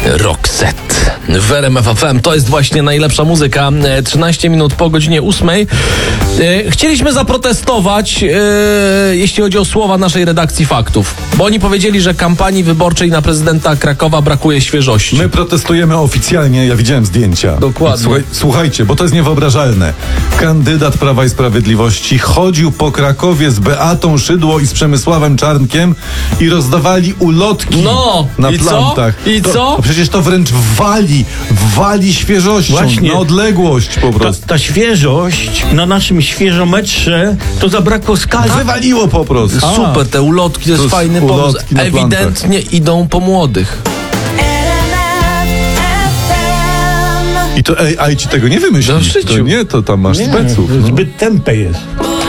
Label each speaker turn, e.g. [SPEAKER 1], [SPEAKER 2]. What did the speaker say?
[SPEAKER 1] Roxette w RMF FM. To jest właśnie najlepsza muzyka. 13 minut po godzinie 8. Chcieliśmy zaprotestować, jeśli chodzi o słowa naszej redakcji Faktów, bo oni powiedzieli, że kampanii wyborczej na prezydenta Krakowa brakuje świeżości.
[SPEAKER 2] My protestujemy oficjalnie, ja widziałem zdjęcia.
[SPEAKER 1] Dokładnie.
[SPEAKER 2] Słuchajcie, bo to jest niewyobrażalne. Kandydat Prawa i Sprawiedliwości chodził po Krakowie z Beatą Szydło i z Przemysławem Czarnkiem i rozdawali ulotki na
[SPEAKER 1] i
[SPEAKER 2] plantach.
[SPEAKER 1] Co? I co?
[SPEAKER 2] Przecież to wręcz wali świeżością,
[SPEAKER 3] Właśnie.
[SPEAKER 2] na odległość po prostu.
[SPEAKER 3] Ta świeżość na naszym świeżometrze to zabrakło skali.
[SPEAKER 2] Wywaliło po prostu.
[SPEAKER 1] Super, te ulotki to jest
[SPEAKER 2] jest
[SPEAKER 1] fajny pomysł.
[SPEAKER 2] ulotki na
[SPEAKER 1] Ewidentnie idą po młodych.
[SPEAKER 2] I to AI ci tego nie wymyśli.
[SPEAKER 1] No w życiu.
[SPEAKER 2] To nie, to tam masz speców.
[SPEAKER 3] Zbyt tępe jest.